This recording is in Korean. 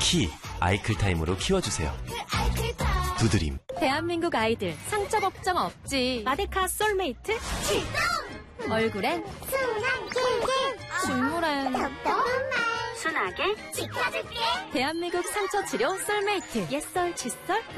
키 아이클타임으로 키워주세요. 두드림. 대한민국 아이들 상처 걱정 없지. 마데카 솔메이트 출동! 얼굴엔 순한 꿀꿀 식물엔 똑똑한 말 순하게 지켜줄게. 대한민국 상처 치료 솔메이트. 옛설 칫솔